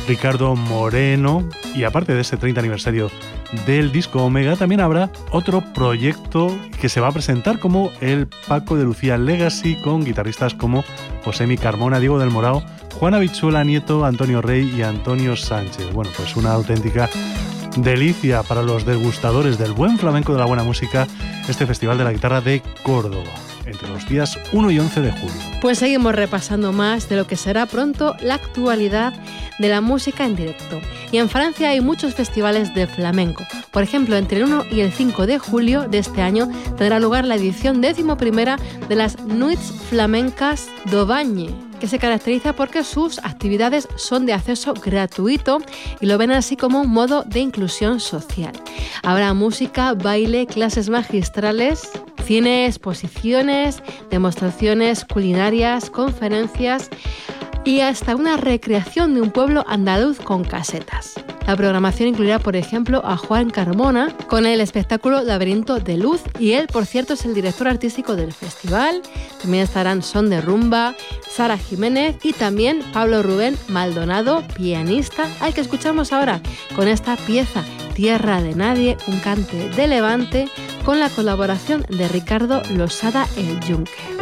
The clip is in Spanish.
Ricardo Moreno. Y aparte de ese 30 aniversario del disco Omega, también habrá otro proyecto que se va a presentar como el Paco de Lucía Legacy, con guitarristas como Josemi Carmona, Diego del Morao, Juana Bichuela Nieto, Antonio Rey y Antonio Sánchez. Bueno, pues una auténtica delicia para los degustadores del buen flamenco, de la buena música, este Festival de la Guitarra de Córdoba, entre los días 1 y 11 de julio. Pues seguimos repasando más de lo que será pronto la actualidad de la música en directo. Y en Francia hay muchos festivales de flamenco. Por ejemplo, entre el 1 y el 5 de julio de este año tendrá lugar la edición 11ª de las Nuits Flamencas d'Aubagne, que se caracteriza porque sus actividades son de acceso gratuito y lo ven así como un modo de inclusión social. Habrá música, baile, clases magistrales, cine, exposiciones, demostraciones culinarias, conferencias y hasta una recreación de un pueblo andaluz con casetas. La programación incluirá, por ejemplo, a Juan Carmona con el espectáculo Laberinto de Luz, y él, por cierto, es el director artístico del festival. También estarán Son de Rumba, Sara Jiménez y también Pablo Rubén Maldonado, pianista, al que escuchamos ahora con esta pieza Tierra de Nadie, un cante de Levante, con la colaboración de Ricardo Losada el Yunque.